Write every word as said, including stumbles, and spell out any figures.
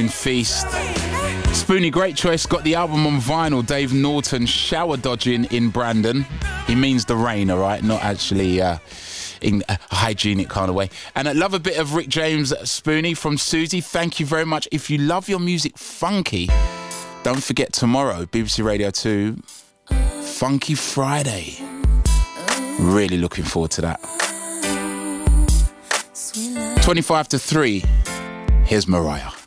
Feast. Spoonie, great choice. Got the album on vinyl. Dave Norton, Shower Dodging in Brandon. He means the rain, all right? Not actually uh, in a hygienic kind of way. And I love a bit of Rick James, Spoonie, from Susie. Thank you very much. If you love your music funky, don't forget tomorrow, B B C Radio two, Funky Friday. Really looking forward to that. twenty-five to three, here's Mariah.